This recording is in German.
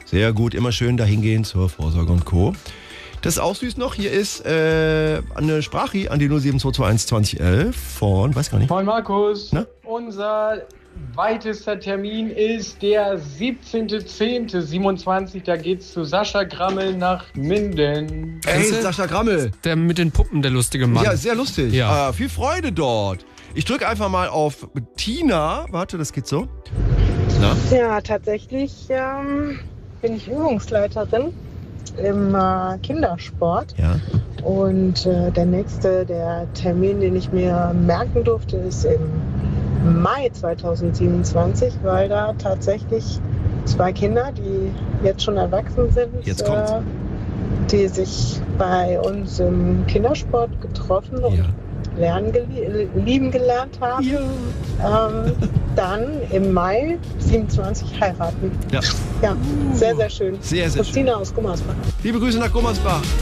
Sehr gut, immer schön dahin gehen zur Vorsorge und Co. Das ist auch süß noch. Hier ist eine Sprache an die 07221 2011 von, weiß gar nicht. Moin Markus, Na? unser weitester Termin ist der 17.10.27. Da geht's zu Sascha Grammel nach Minden. Hey, Sascha Grammel. Der mit den Puppen, der lustige Mann. Ja, sehr lustig. Ja. Viel Freude dort. Ich drücke einfach mal auf Tina. Warte, das geht so. Na? Ja, tatsächlich bin ich Übungsleiterin im Kindersport. Ja. Und der Termin, den ich mir merken durfte, ist im Mai 2027, weil da tatsächlich 2 Kinder, die jetzt schon erwachsen sind, Jetzt kommt's. die sich bei uns im Kindersport getroffen und lieben gelernt haben, dann im Mai 27 heiraten. Ja. Ja, sehr, sehr schön. Sehr, sehr schön. Christina aus Gummersbach. Liebe Grüße nach Gummersbach.